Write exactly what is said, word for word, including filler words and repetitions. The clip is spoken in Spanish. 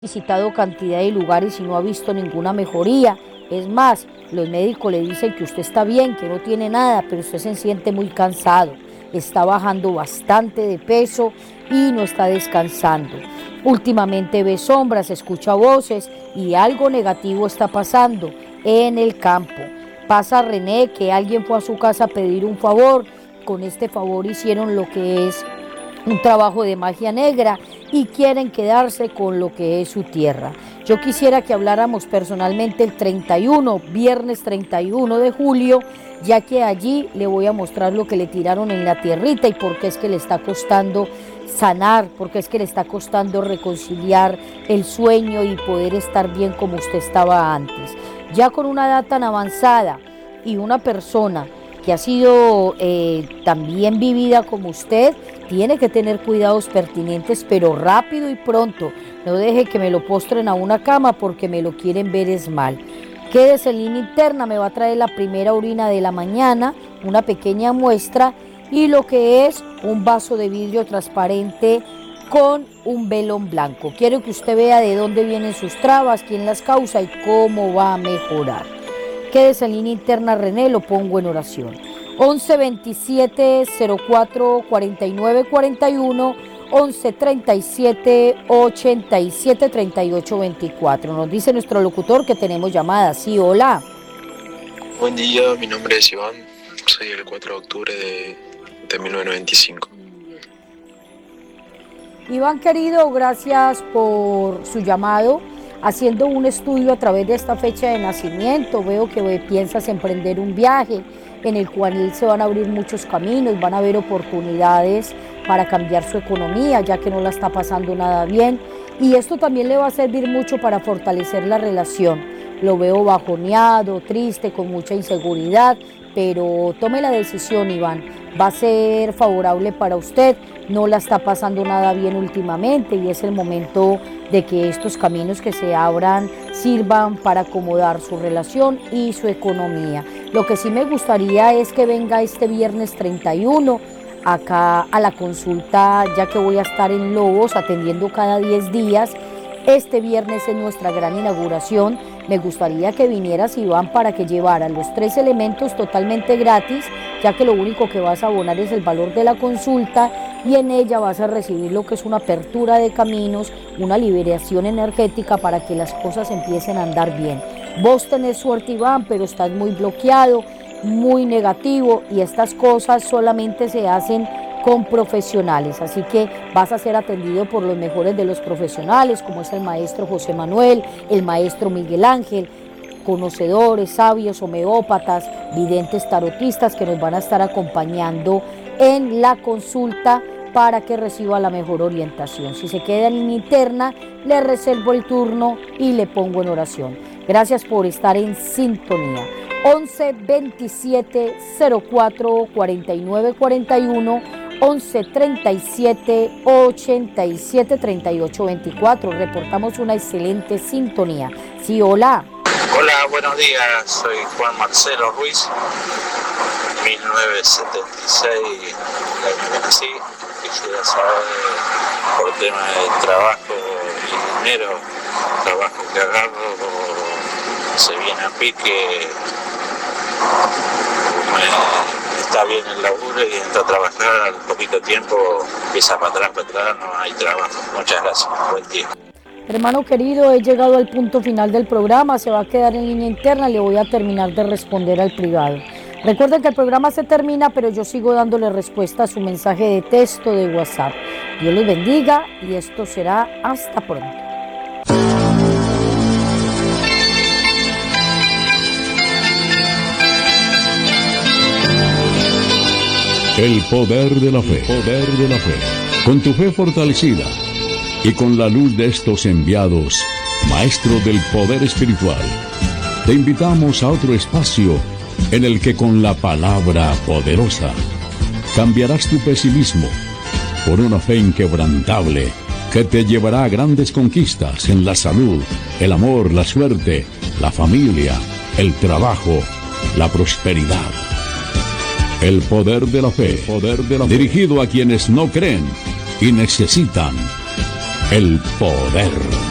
visitado cantidad de lugares y no ha visto ninguna mejoría. Es más, los médicos le dicen que usted está bien, que no tiene nada, pero usted se siente muy cansado. Está bajando bastante de peso y no está descansando. Últimamente ve sombras, escucha voces y algo negativo está pasando en el campo. Pasa René que alguien fue a su casa a pedir un favor. Con este favor hicieron lo que es un trabajo de magia negra y quieren quedarse con lo que es su tierra. Yo quisiera que habláramos personalmente el treinta y uno, viernes treinta y uno de julio, ya que allí le voy a mostrar lo que le tiraron en la tierrita y por qué es que le está costando sanar, por qué es que le está costando reconciliar el sueño y poder estar bien como usted estaba antes. Ya con una edad tan avanzada y una persona que ha sido eh, también vivida como usted, tiene que tener cuidados pertinentes, pero rápido y pronto. No deje que me lo postren a una cama porque me lo quieren ver es mal. Quédese en línea interna, me va a traer la primera orina de la mañana, una pequeña muestra y lo que es un vaso de vidrio transparente con un velón blanco. Quiero que usted vea de dónde vienen sus trabas, quién las causa y cómo va a mejorar. Quédese en línea interna, René, lo pongo en oración. once veintisiete cero cuatro cuarenta y nueve cuarenta y uno, once treinta y siete ochenta y siete treinta y ocho veinticuatro. Nos dice nuestro locutor que tenemos llamadas. Sí, hola. Buen día, mi nombre es Iván, soy el cuatro de octubre de, de mil novecientos noventa y cinco. Iván querido, gracias por su llamado. Haciendo un estudio a través de esta fecha de nacimiento, veo que piensas emprender un viaje en el cual se van a abrir muchos caminos, van a haber oportunidades para cambiar su economía, ya que no la está pasando nada bien. Y esto también le va a servir mucho para fortalecer la relación. Lo veo bajoneado, triste, con mucha inseguridad, pero tome la decisión, Iván. Va a ser favorable para usted, no la está pasando nada bien últimamente y es el momento de que estos caminos que se abran sirvan para acomodar su relación y su economía. Lo que sí me gustaría es que venga este viernes treinta y uno acá a la consulta, ya que voy a estar en Lobos atendiendo cada diez días. Este viernes es nuestra gran inauguración. Me gustaría que vinieras, Iván, para que llevaran los tres elementos totalmente gratis, ya que lo único que vas a abonar es el valor de la consulta y en ella vas a recibir lo que es una apertura de caminos, una liberación energética para que las cosas empiecen a andar bien. Vos tenés suerte, Iván, pero estás muy bloqueado, muy negativo y estas cosas solamente se hacen con profesionales, así que vas a ser atendido por los mejores de los profesionales, como es el maestro José Manuel, el maestro Miguel Ángel, conocedores, sabios, homeópatas, videntes, tarotistas que nos van a estar acompañando en la consulta para que reciba la mejor orientación. Si se queda en línea interna, le reservo el turno y le pongo en oración. Gracias por estar en sintonía. once veintisiete cero cuatro cuarenta y nueve cuarenta y uno, once treinta y siete ochenta y siete treinta y ocho veinticuatro. Reportamos una excelente sintonía. Sí, hola. Hola, buenos días. Soy Juan Marcelo Ruiz, mil novecientos setenta y seis, el año que nací. Quisiera saber por tema de trabajo y dinero, trabajo que agarro se viene a pique. Me está bien el laburo y entra a trabajar, al poquito tiempo empieza para atrás, para atrás, no hay trabajo. Muchas gracias, buen día. Hermano querido, he llegado al punto final del programa, se va a quedar en línea interna, le voy a terminar de responder al privado. Recuerden que el programa se termina, pero yo sigo dándole respuesta a su mensaje de texto de WhatsApp. Dios los bendiga y esto será hasta pronto. El poder de la fe. El poder de la fe. Con tu fe fortalecida y con la luz de estos enviados, maestros del poder espiritual, te invitamos a otro espacio en el que con la palabra poderosa cambiarás tu pesimismo por una fe inquebrantable que te llevará a grandes conquistas en la salud, el amor, la suerte, la familia, el trabajo, la prosperidad. El poder de la fe, el poder de la fe, dirigido a quienes no creen y necesitan el poder.